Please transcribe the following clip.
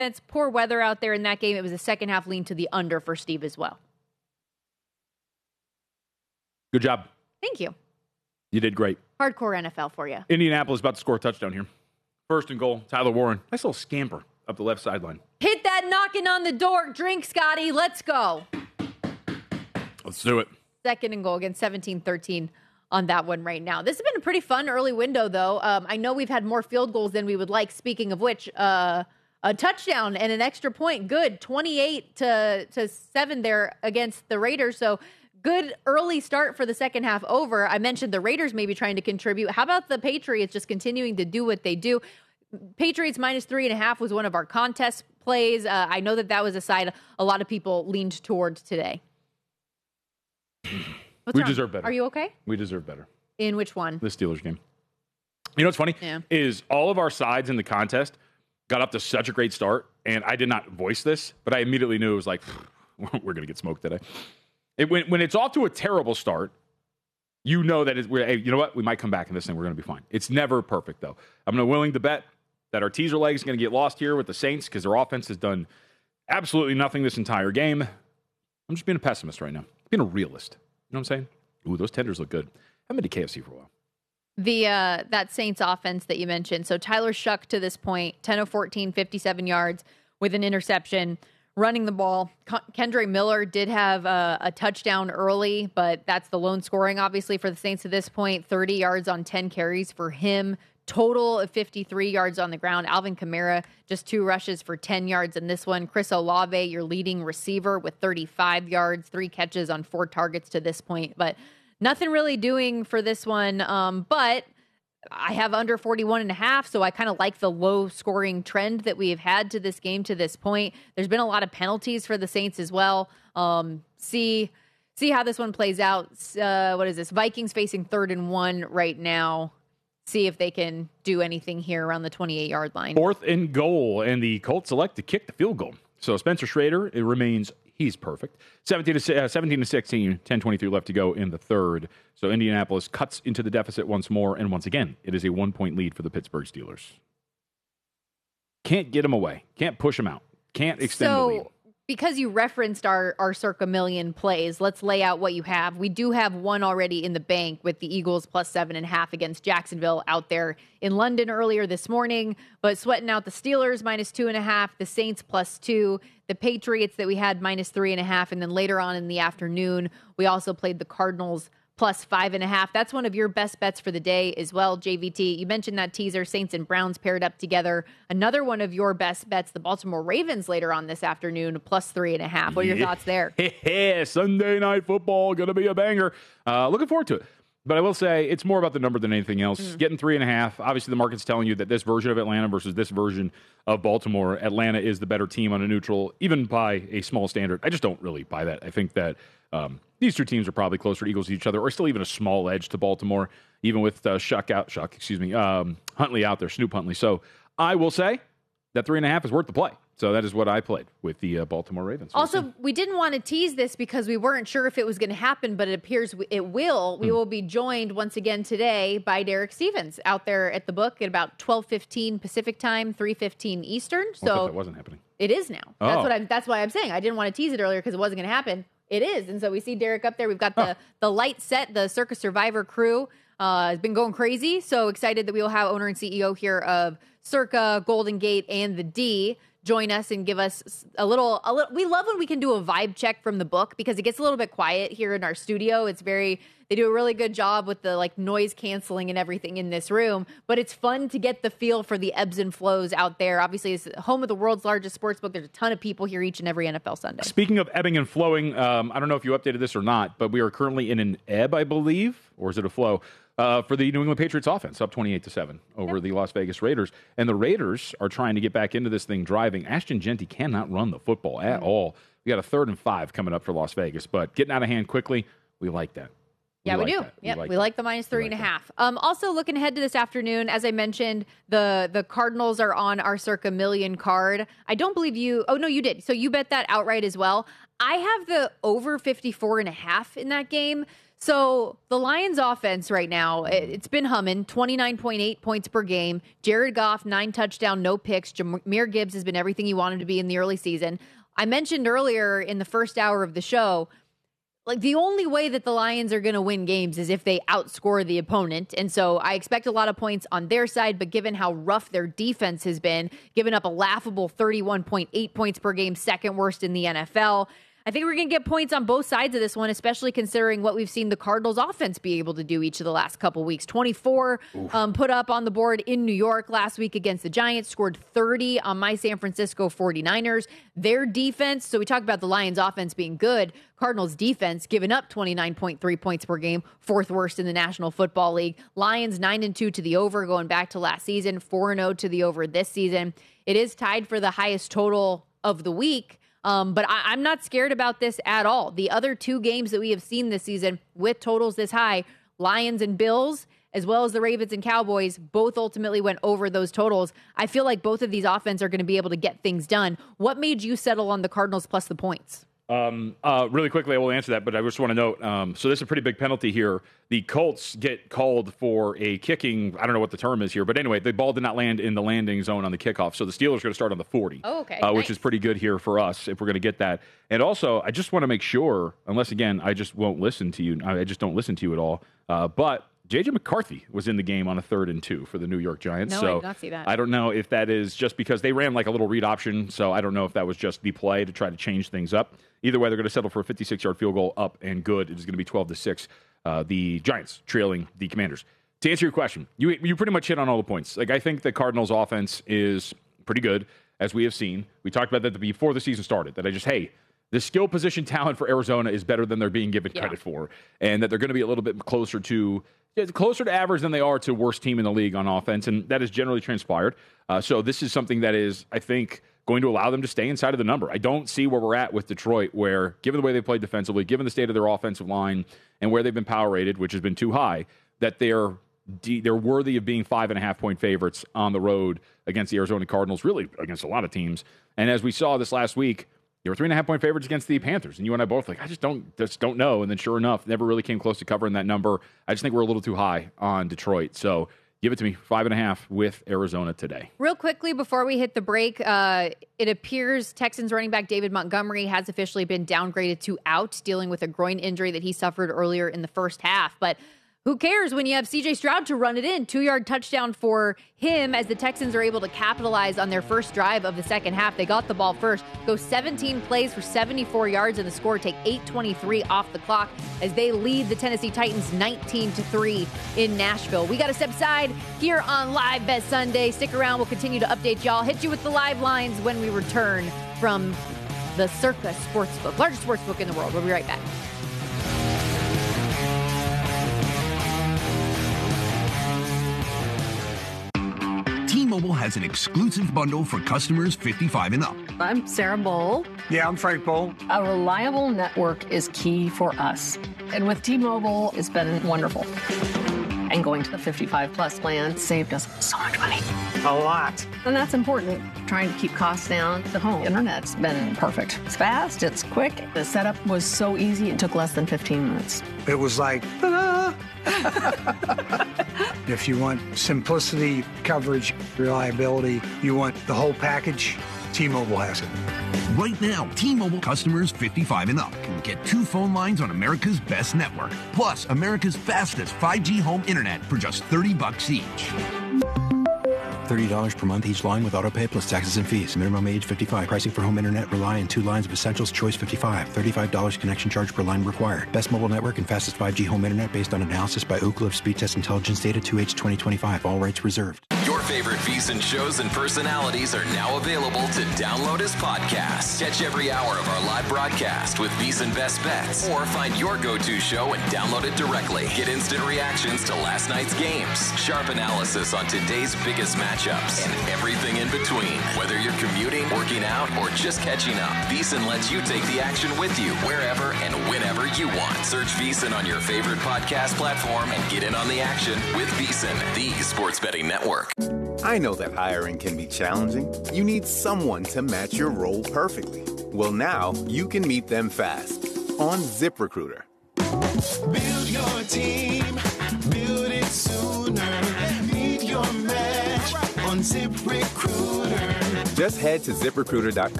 It's poor weather out there in that game. It was a second half lean to the under for Steve as well. Good job. Thank you. You did great. Hardcore NFL for you. Indianapolis about to score a touchdown here. First and goal, Tyler Warren. Nice little scamper up the left sideline. Hit that knocking on the door drink, Scotty. Let's go. Let's do it. Second and goal again, 17-13 on that one right now. This has been a pretty fun early window, though. I know we've had more field goals than we would like. Speaking of which, a touchdown and an extra point. Good. 28-7 there against the Raiders. So good early start for the second half over. I mentioned the Raiders maybe trying to contribute. How about the Patriots just continuing to do what they do? Patriots minus 3.5 was one of our contest plays. I know that was a side a lot of people leaned towards today. We deserve better. Are you okay? We deserve better. In which one? The Steelers game. You know what's funny? Yeah. Is all of our sides in the contest got up to such a great start, and I did not voice this, but I immediately knew it was like, we're going to get smoked today. When it's off to a terrible start, you know that hey, you know what? We might come back in this thing. We're going to be fine. It's never perfect, though. I'm willing to bet that our teaser leg is going to get lost here with the Saints because their offense has done absolutely nothing this entire game. I'm just being a pessimist right now. Being a realist. You know what I'm saying? Ooh, those tenders look good. I haven't been to KFC for a while. That Saints offense that you mentioned. So Tyler Shuck to this point, 10 of 14, 57 yards with an interception, running the ball. Kendre Miller did have a touchdown early, but that's the lone scoring, obviously, for the Saints at this point. 30 yards on 10 carries for him. Total of 53 yards on the ground. Alvin Kamara, just 2 rushes for 10 yards in this one. Chris Olave, your leading receiver with 35 yards, 3 catches on 4 targets to this point. But nothing really doing for this one. But I have under 41.5, so I kind of like the low scoring trend that we have had to this game to this point. There's been a lot of penalties for the Saints as well. See how this one plays out. What is this? Vikings facing 3rd and 1 right now. See if they can do anything here around the 28-yard line. 4th and goal, and the Colts elect to kick the field goal. So Spencer Schrader, it remains, he's perfect. 17 to 16, 10:23 left to go in the third. So Indianapolis cuts into the deficit once more, and once again, it is a 1-point lead for the Pittsburgh Steelers. Can't get them away. Can't push them out. Can't extend the lead. Because you referenced our circa million plays, let's lay out what you have. We do have one already in the bank with the Eagles plus 7.5 against Jacksonville out there in London earlier this morning, but sweating out the Steelers minus 2.5, the Saints plus 2, the Patriots that we had minus 3.5, and then later on in the afternoon, we also played the Cardinals plus 5.5. That's one of your best bets for the day as well, JVT. You mentioned that teaser, Saints and Browns paired up together. Another one of your best bets, the Baltimore Ravens later on this afternoon, plus 3.5. What are your thoughts there? Sunday Night Football, going to be a banger. Looking forward to it. But I will say it's more about the number than anything else. Getting 3.5. Obviously, the market's telling you that this version of Atlanta versus this version of Baltimore, Atlanta is the better team on a neutral, even by a small standard. I just don't really buy that. I think that these two teams are probably closer Eagles to each other, or still even a small edge to Baltimore, even with Huntley out there, Snoop Huntley. So I will say that 3.5 is worth the play. So that is what I played with the Baltimore Ravens. Also, we didn't want to tease this because we weren't sure if it was going to happen, but it appears it will. We will be joined once again today by Derek Stevens out there at the book at about 12:15 Pacific time, 3:15 Eastern. So that wasn't happening. It is now. Oh. That's why I'm saying I didn't want to tease it earlier because it wasn't going to happen. It is. And so we see Derek up there. We've got the light set, the Circus Survivor crew has been going crazy. So excited that we will have owner and CEO here of Circa, Golden Gate, and the D join us and give us a little. We love when we can do a vibe check from the book because it gets a little bit quiet here in our studio. They do a really good job with the noise canceling and everything in this room, but it's fun to get the feel for the ebbs and flows out there. Obviously, it's home of the world's largest sports book. There's a ton of people here each and every NFL Sunday. Speaking of ebbing and flowing, I don't know if you updated this or not, but we are currently in an ebb, I believe, or is it a flow? For the New England Patriots offense, up 28-7 over the Las Vegas Raiders. And the Raiders are trying to get back into this thing driving. Ashton Genty cannot run the football at all. We got a 3rd and 5 coming up for Las Vegas, but getting out of hand quickly, we like that. Yeah, we do. Yeah, we like the minus 3.5. Also, looking ahead to this afternoon, as I mentioned, the Cardinals are on our circa million card. I don't believe you. Oh, no, you did. So you bet that outright as well. I have the over 54.5 in that game. So the Lions offense right now, it's been humming, 29.8 points per game. Jared Goff, 9 touchdown, no picks. Jahmyr Gibbs has been everything you wanted to be in the early season. I mentioned earlier in the first hour of the show, like the only way that the Lions are going to win games is if they outscore the opponent. And so I expect a lot of points on their side, but given how rough their defense has been, giving up a laughable 31.8 points per game, second worst in the NFL, I think we're going to get points on both sides of this one, especially considering what we've seen the Cardinals offense be able to do each of the last couple weeks. 24 put up on the board in New York last week against the Giants, scored 30 on my San Francisco 49ers. Their defense, so we talk about the Lions offense being good, Cardinals defense giving up 29.3 points per game, fourth worst in the National Football League. Lions 9-2 to the over going back to last season, 4-0 to the over this season. It is tied for the highest total of the week. But I'm not scared about this at all. The other 2 games that we have seen this season with totals this high, Lions and Bills, as well as the Ravens and Cowboys, both ultimately went over those totals. I feel like both of these offenses are going to be able to get things done. What made you settle on the Cardinals plus the points? Really quickly, I will answer that, but I just want to note, so there's a pretty big penalty here. The Colts get called for a kicking, I don't know what the term is here, but anyway, the ball did not land in the landing zone on the kickoff, so the Steelers are going to start on the 40, which is pretty good here for us if we're going to get that. And also, I just want to make sure, unless, again, I just won't listen to you, I just don't listen to you at all, but J.J. McCarthy was in the game on a 3rd and 2 for the New York Giants. No, so I did not see that. I don't know if that is just because they ran like a little read option, so I don't know if that was just the play to try to change things up. Either way, they're going to settle for a 56-yard field goal up and good. It is going to be 12-6. The Giants trailing the Commanders. To answer your question, you pretty much hit on all the points. Like I think the Cardinals' offense is pretty good, as we have seen. We talked about that before the season started. That the skill position talent for Arizona is better than they're being given credit for, and that they're going to be a little bit closer to average than they are to worst team in the league on offense, and that has generally transpired. So this is something that is, I think, going to allow them to stay inside of the number. I don't see where we're at with Detroit, where, given the way they played defensively, given the state of their offensive line, and where they've been power rated, which has been too high, that they're worthy of being 5.5-point favorites on the road against the Arizona Cardinals, really against a lot of teams. And as we saw this last week, they were 3.5-point favorites against the Panthers, and you and I both I just don't know. And then sure enough, never really came close to covering that number. I just think we're a little too high on Detroit. So give it to me, 5.5 with Arizona today. Real quickly before we hit the break, it appears Texans running back David Montgomery has officially been downgraded to out, dealing with a groin injury that he suffered earlier in the first half. But who cares when you have C.J. Stroud to run it in? 2-yard touchdown for him as the Texans are able to capitalize on their first drive of the second half. They got the ball first, go 17 plays for 74 yards, and the score take 8:23 off the clock as they lead the Tennessee Titans 19-3 in Nashville. We got to step aside here on Live Bet Sunday. Stick around. We'll continue to update y'all. Hit you with the live lines when we return from the Circa Sportsbook, largest sportsbook in the world. We'll be right back. T-Mobile has an exclusive bundle for customers 55 and up. I'm Sarah Bowl. Yeah, I'm Frank Bowl. A reliable network is key for us. And with T-Mobile, it's been wonderful. And going to the 55-plus plan saved us so much money. A lot. And that's important. Trying to keep costs down. The home internet's been perfect. It's fast, it's quick. The setup was so easy, it took less than 15 minutes. It was like, ta-da! If you want simplicity, coverage, reliability, you want the whole package, T-Mobile has it. Right now, T-Mobile customers 55 and up can get 2 phone lines on America's best network, plus America's fastest 5G home internet for just $30 each. $30 per month each line with autopay plus taxes and fees. Minimum age 55. Pricing for home internet rely on 2 lines of Essentials Choice 55. $35 connection charge per line required. Best mobile network and fastest 5G home internet based on analysis by Ookla of Speed Test Intelligence Data 2H 2025. All rights reserved. Your favorite VSiN shows and personalities are now available to download as podcasts. Catch every hour of our live broadcast with VSiN Best Bets, or find your go-to show and download it directly. Get instant reactions to last night's games, sharp analysis on today's biggest matchups, and everything in between. Whether you're commuting, working out, or just catching up, VSiN lets you take the action with you wherever and whenever you want. Search VSiN on your favorite podcast platform and get in on the action with VSiN, the sports betting network. I know that hiring can be challenging. You need someone to match your role perfectly. Well, now you can meet them fast on ZipRecruiter. Build your team, build it sooner. Meet your match on ZipRecruiter. Just head to ZipRecruiter.com